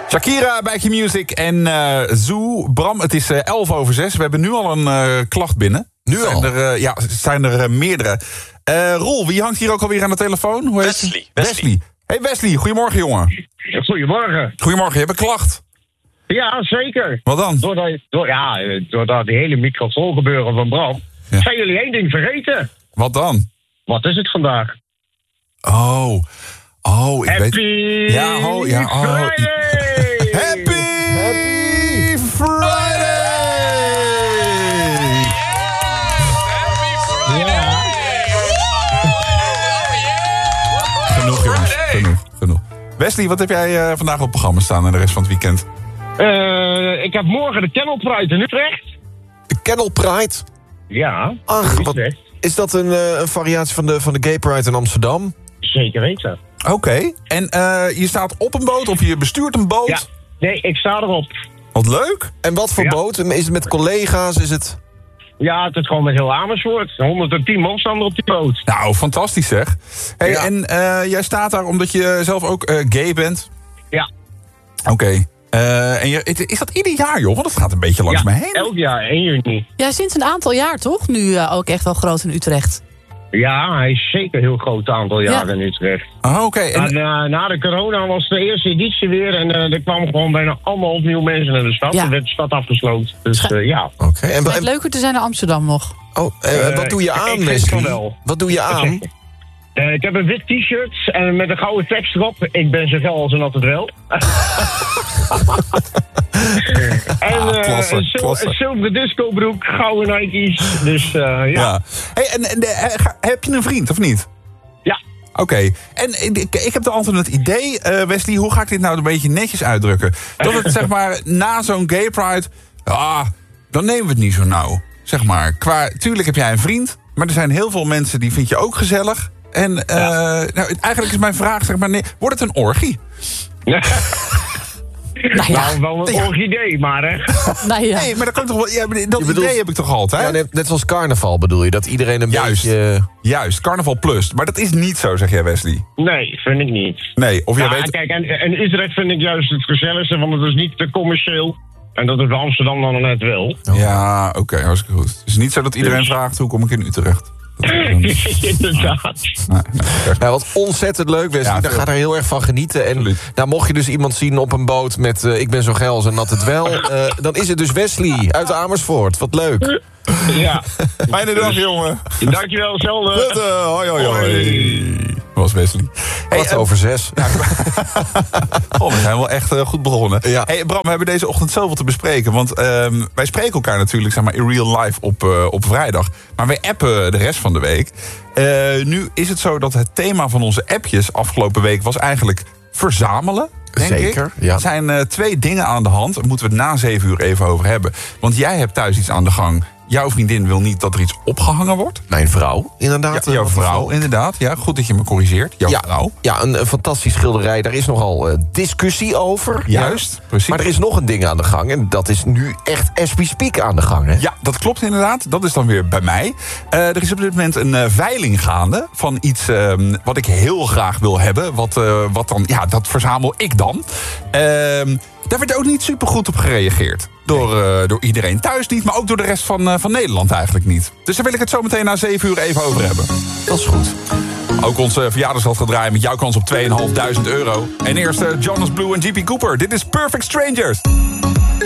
Shakira bij Q-Music en Zoo. Bram, het is 11:06. We hebben nu al een klacht binnen. Nu al? Zijn er meerdere. Roel, wie hangt hier ook alweer aan de telefoon? Hoe heet Wesley. Hey Wesley, goedemorgen jongen. Goedemorgen. Goedemorgen, je hebt een klacht. Ja, zeker. Wat dan? Doordat die hele microfoon gebeuren van Bram... zijn jullie één ding vergeten. Wat dan? Wat is het vandaag? Ik weet... Friday! Happy Friday! Genoeg jongens, genoeg. Wesley, wat heb jij vandaag op het programma staan en de rest van het weekend? Ik heb morgen de Kennel Pride in Utrecht. De Kennel Pride? Ja. Ach, is dat een variatie van de Gay Pride in Amsterdam? Zeker weten. Oké. En je staat op een boot of je bestuurt een boot? Ja. Nee, ik sta erop. Wat leuk. En wat voor boot? Is het met collega's? Is het... Ja, het is gewoon met heel Amersfoort. 110 man staan er op die boot. Nou, fantastisch zeg. Hey, ja. En jij staat daar omdat je zelf ook gay bent? Ja. Oké. En is dat ieder jaar, joh? Want dat gaat een beetje langs me heen. Elk jaar, 1 juni. Ja, sinds een aantal jaar toch? Nu ook echt wel groot in Utrecht. Ja, hij is zeker een heel groot aantal jaren in Utrecht. Oké. En na de corona was de eerste editie weer... en er kwamen gewoon bijna allemaal opnieuw mensen naar de stad. Ja. Er werd de stad afgesloten. Dus ja. Oké. Het lijkt leuker te zijn naar Amsterdam nog. Wat doe je aan, Wesley? Wat doe je aan? Ik heb een wit t-shirt en met een gouden tekst erop. Ik ben zo fel als een altijd wel. En een zilveren discobroek, gouden Nike's. Dus ja. Hey, en heb je een vriend of niet? Ja. Oké. En ik heb altijd het idee, Wesley, hoe ga ik dit nou een beetje netjes uitdrukken? Dat het zeg maar na zo'n gay pride, dan nemen we het niet zo nauw. Zeg maar, tuurlijk heb jij een vriend, maar er zijn heel veel mensen die vind je ook gezellig. En eigenlijk is mijn vraag, zeg maar, wordt het een orgie? Nou, wel een orchidee, maar hè. Nee, maar dat kan toch wel. Ja, dat idee heb ik toch altijd? Ja, net zoals carnaval bedoel je, dat iedereen een beetje... Juist, carnaval plus. Maar dat is niet zo, zeg jij, Wesley. Nee, vind ik niet. Nee, of jij weet... Kijk, en Utrecht vind ik juist het gezelligste, want het is niet te commercieel. En dat is bij Amsterdam dan net wel. Ja, oké, hartstikke goed. Het is niet zo dat iedereen vraagt, hoe kom ik in Utrecht? Inderdaad. Nou, wat ontzettend leuk, Wesley. Ja, daar gaat er heel erg van genieten. En nou, mocht je dus iemand zien op een boot met ik ben zo geil als een nat het wel... dan is het dus Wesley uit Amersfoort. Wat leuk. Ja. Fijne dag, jongen. Dankjewel, hetzelfde. Hoi. Was Wesley. Hey, over 6. Ja, we zijn wel echt goed begonnen. Ja. Hey, Bram, we hebben deze ochtend zoveel te bespreken. Want wij spreken elkaar natuurlijk zeg maar, in real life op vrijdag. Maar wij appen de rest van de week. Nu is het zo dat het thema van onze appjes afgelopen week was eigenlijk verzamelen. Zeker, ja. Er zijn 2 dingen aan de hand. Daar moeten we het na 7 uur even over hebben. Want jij hebt thuis iets aan de gang. Jouw vriendin wil niet dat er iets opgehangen wordt. Mijn vrouw, inderdaad. Ja, jouw vrouw, inderdaad. Ja, goed dat je me corrigeert. Jouw vrouw. Ja, een fantastisch schilderij. Daar is nogal discussie over. Juist, precies. Maar er is nog een ding aan de gang. En dat is nu echt as we speak aan de gang. Hè? Ja, dat klopt inderdaad. Dat is dan weer bij mij. Er is op dit moment een veiling gaande van iets wat ik heel graag wil hebben. Wat dan, ja, dat verzamel ik dan. Daar werd ook niet super goed op gereageerd. Door iedereen thuis niet, maar ook door de rest van Nederland eigenlijk niet. Dus daar wil ik het zo meteen na 7 uur even over hebben. Dat is goed. Ook onze verjaardagsdag gedraaid met jouw kans op €2.500. En eerst Jonas Blue en J.P. Cooper. Dit is Perfect Strangers.